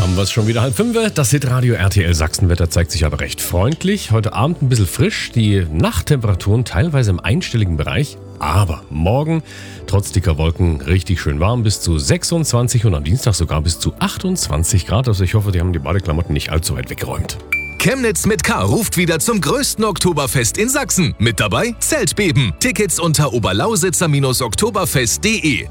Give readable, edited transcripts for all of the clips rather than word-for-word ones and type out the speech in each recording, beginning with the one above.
haben wir es schon wieder 4:30. Das Hitradio RTL Sachsenwetter zeigt sich aber recht freundlich. Heute Abend ein bisschen frisch, die Nachttemperaturen teilweise im einstelligen Bereich. Aber morgen, trotz dicker Wolken, richtig schön warm, bis zu 26 und am Dienstag sogar bis zu 28 Grad. Also ich hoffe, die haben die Badeklamotten nicht allzu weit weggeräumt. Chemnitz mit K ruft wieder zum größten Oktoberfest in Sachsen. Mit dabei Zeltbeben. Tickets unter oberlausitzer-oktoberfest.de.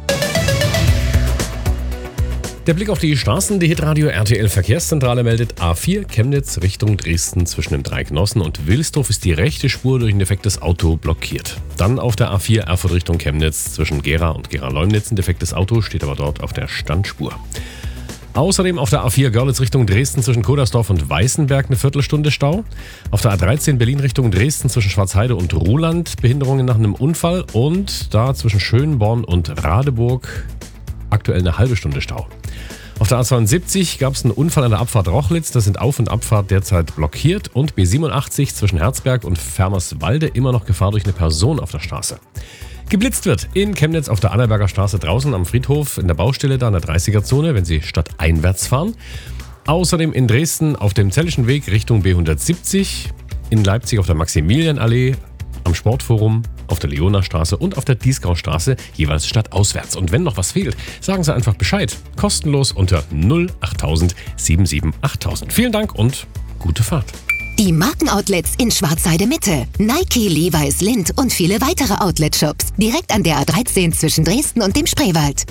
Der Blick auf die Straßen, die Hitradio RTL Verkehrszentrale meldet A4 Chemnitz Richtung Dresden zwischen dem Dreieck-Nossen und Wilsdorf ist die rechte Spur durch ein defektes Auto blockiert. Dann auf der A4 Erfurt Richtung Chemnitz zwischen Gera und Gera-Leumnitz ein defektes Auto, steht aber dort auf der Standspur. Außerdem auf der A4 Görlitz Richtung Dresden zwischen Kodersdorf und Weißenberg eine Viertelstunde Stau. Auf der A13 Berlin Richtung Dresden zwischen Schwarzheide und Ruhland Behinderungen nach einem Unfall und da zwischen Schönborn und Radeburg aktuell eine halbe Stunde Stau. Auf der A72 gab es einen Unfall an der Abfahrt Rochlitz, da sind Auf- und Abfahrt derzeit blockiert und B87 zwischen Herzberg und Fermerswalde immer noch Gefahr durch eine Person auf der Straße. Geblitzt wird in Chemnitz auf der Annaberger Straße draußen am Friedhof in der Baustelle da in der 30er-Zone, wenn Sie stadteinwärts fahren. Außerdem in Dresden auf dem Zellischen Weg Richtung B170, in Leipzig auf der Maximilianallee, am Sportforum, auf der Leonastraße und auf der Dieskaustraße jeweils stadtauswärts. Und wenn noch was fehlt, sagen Sie einfach Bescheid. Kostenlos unter 08000 77 8000. Vielen Dank und gute Fahrt. Die Markenoutlets in Schwarzheide Mitte, Nike, Levi's, Lindt und viele weitere Outlet-Shops. Direkt an der A13 zwischen Dresden und dem Spreewald.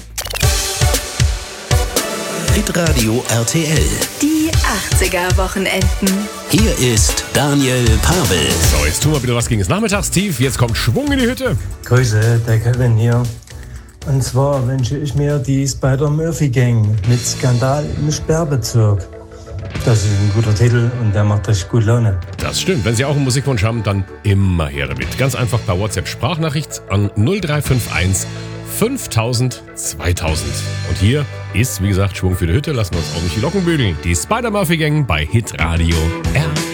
Hitradio RTL. Die 80er-Wochenenden. Hier ist Daniel Pavel. So, jetzt tun wir wieder was gegen das Nachmittagstief. Jetzt kommt Schwung in die Hütte. Grüße, der Kevin hier. Und zwar wünsche ich mir die Spider-Murphy-Gang mit Skandal im Sperrbezirk. Das ist ein guter Titel und der macht richtig gut Laune. Das stimmt. Wenn Sie auch einen Musikwunsch haben, dann immer her damit. Ganz einfach per WhatsApp Sprachnachricht an 0351 5000 2000. Und hier ist, wie gesagt, Schwung für die Hütte. Lassen wir uns ordentlich die Locken bügeln. Die Spider-Murphy-Gang bei Hitradio R.